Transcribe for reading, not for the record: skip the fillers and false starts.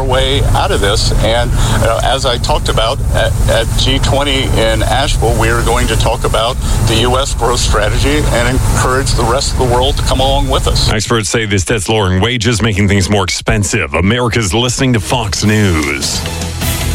our way out of this. And as I talked about at G20 in Asheville, we are going to talk about the U.S. growth strategy and encourage the rest of the world to come along with us. Experts say this debt's lowering wages, making things more expensive. America's listening to Fox News.